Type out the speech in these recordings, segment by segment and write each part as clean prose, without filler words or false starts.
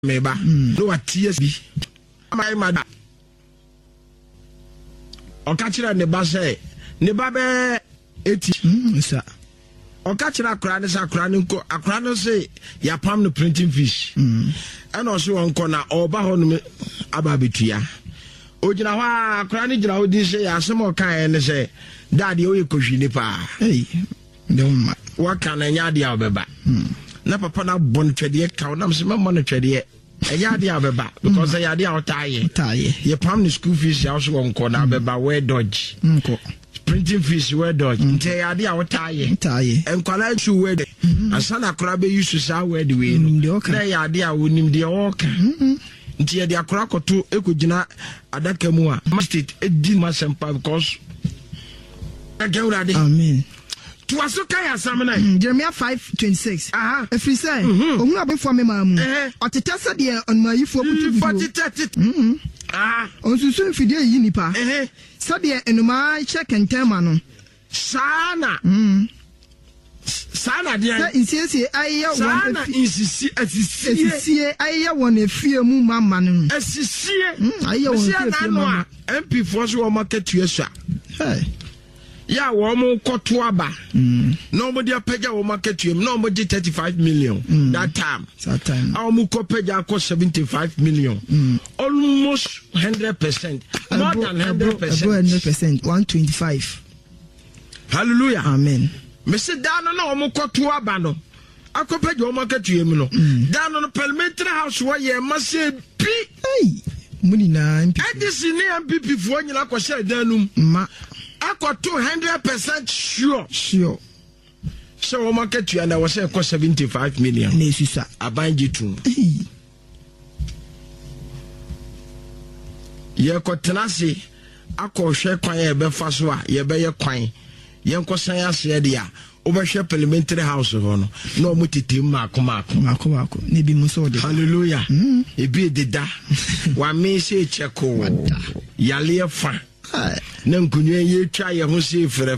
meba no watie bi amai mada okachira ne ba say ne ba be eti sa okachira akra ne sa akra ne nko akra no say ya pam no printing fish ana so wonko na oba ho no aba betua ogina ho akra ne gina ho di say asem okan ne say daddy o ye kohwi ne pa de umma waka na nya dia obeba na papa na bon twede ka na mse mama no twede enya dia obeba because ya dia otaye ye pam the school fees ya so wonko na obeba we dodge nko printing fees we dodge nte ya dia otaye enkwala chu we de asana kora be use sa we de we no na ya dia wonim de oka nti ya dia kora koto ekogina adaka mu a state edi masempa because amen. Tuaso kaya samana Jeremiah 5:26. Every say ohun abefo me mamu oteta se de on mayifo butu onsusu fide yi nipa se de enuma check entema no sana dia se insiesie aye won insisi aye won efie mu mama no asisie aye won efie mama MP force wo market yesa ya wo mo koto aba no mo dia pega wo market yem no mo di 35 million that time our mo ko pega ko 75 million almost 100% more than 100% 125 hallelujah amen me say down no mo koto aba no akopega wo market yem no down no parliamentary house wo ye ma say bi muni na MP edisi ni MPP fo nyina ko share danum ma akwa 200% sure so we market you and I was say 75 million nesisa abanjitu ye ko tenase akwa hwe kwan ye be fa so a ye be ye kwan ye nkosan ase de a obehwe parliamentary house ho no na omutitim mako ne bi muso de hallelujah ebi deda wa me se cheko yale fa na nkunye ye twa ye ho se frɛ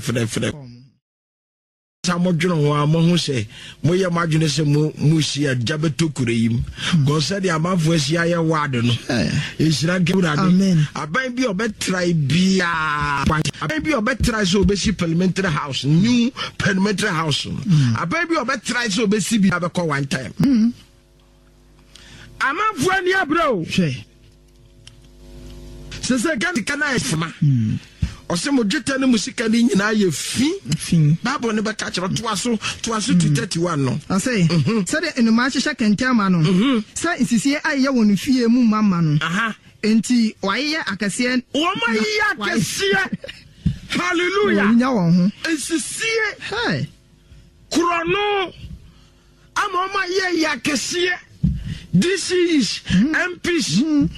samodwono ho amohu se moye madwene se mu sia jabeto kureyim go se de amafo asia ye wade no esira gewurade aban bi obetrai bia aban bi obetrai so obesi parliamentary house new parliamentary house aban bi obetrai so obesi bi abekɔ one time amafo ani abro se gani kana esma osemo jeta ne musika ni nyina ye fi bible ne be ka kire to aso 231 no asay se de enuma hye kentama no se insisi aye won fie mu mama no enti waye akase wo ma ye akase hallelujah nya won ho insisi krono ama ma ye akase this is MPs